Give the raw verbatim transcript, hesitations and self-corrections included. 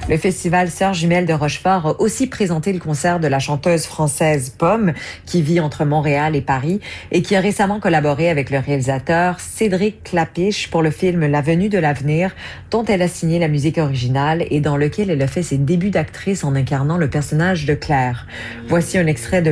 Le festival Sœurs Jumelles de Rochefort a aussi présenté le concert de la chanteuse française Pomme, qui vit entre Montréal et Paris et qui a récemment collaboré avec le réalisateur Cédric Klapisch pour le film La Venue de l'avenir, dont elle a signé la musique originale et dans lequel elle a fait ses débuts d'actrice en incarnant le personnage de Claire. Voici un extrait de